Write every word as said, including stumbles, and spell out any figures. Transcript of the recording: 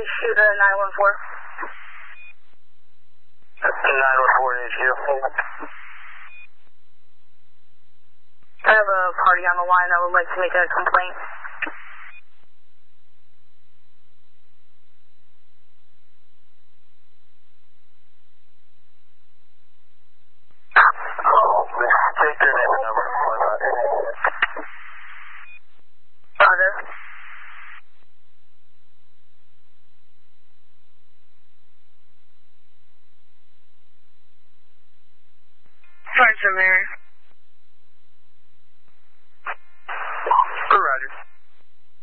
shoot a nine one four. nine one four needs you. I have a party on the line that would like to make a complaint. Oh, take their name and number. Roger. Sergeant Mary.